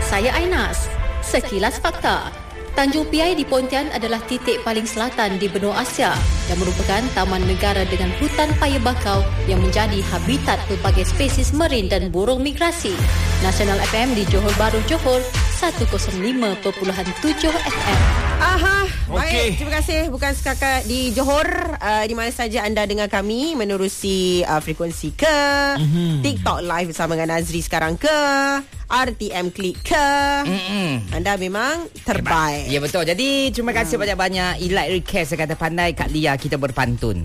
Saya Ainas. Sekilas Fakta. Tanjung Piai di Pontian adalah titik paling selatan di benua Asia dan merupakan taman negara dengan hutan paya bakau yang menjadi habitat pelbagai spesies marin dan burung migrasi. Nasional FM di Johor Bahru, Johor 105.7 FM. Baik, terima kasih. Bukan setakat di Johor, di mana saja anda dengar kami menerusi frekuensi ke, TikTok live bersama dengan Nazri sekarang ke, RTM Klik ke, anda memang terbaik. Ya betul. Jadi terima kasih banyak-banyak. Elite request kata pandai Kak Lia kita berpantun.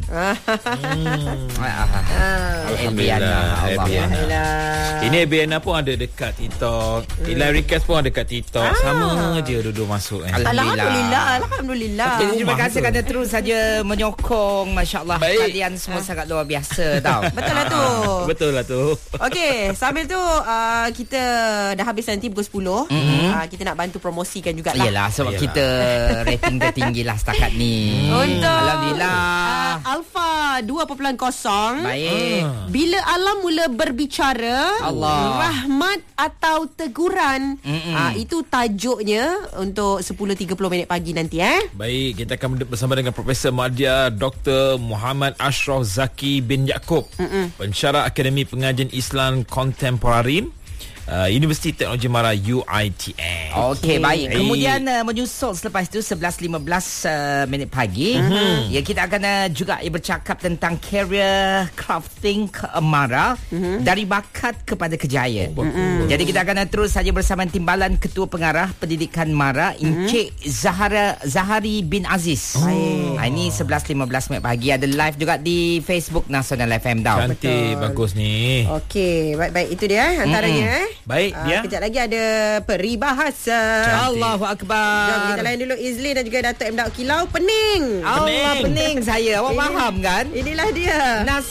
Alhamdulillah. Ini Ebiana pun ada dekat TikTok. Elite request pun ada dekat TikTok. Sama je duduk masuk. Alhamdulillah. Jadi terima kasih kerana terus saja menyokong. Masya-Allah. Kalian semua sangat luar biasa tau. Betul lah tu. Betul lah tu. Okey, sambil tu kita dah habis nanti pukul 10. Kita nak bantu promosikan jugalah. Yalah, sebab kita rating tertinggi lah setakat ni. Untuk Alhamdulillah. Alpha 2.0. Baik. Bila alam mula berbicara, Allah. rahmat atau teguran. Itu tajuknya untuk 10.30 pagi nanti Baik, kita akan bersama dengan Profesor Madya Dr. Muhammad Ashraf Zaki bin Yaakob, pensyarah Akademi Pengajian Islam Kontemporer, Universiti Teknologi Mara UiTM. Okey, baik. Kemudian menyusul selepas itu 11.15 minit pagi, ya kita akan juga bercakap tentang career crafting Mara, dari bakat kepada kejayaan. Jadi kita akan terus saja bersama Timbalan Ketua Pengarah Pendidikan Mara, Encik Zahari bin Aziz. Ini 11.15 minit pagi. Ada live juga di Facebook Nasional FM tau. Cantik. Betul. Bagus ni. Okey, baik-baik. Itu dia antaranya. Baik, dia. Kejap lagi ada peribahasa. Allahu Akbar. Jom kita layan dulu Izlin dan juga Datuk M. Daud Kilau. Pening. Allah, pening saya. Awak faham kan? Inilah dia.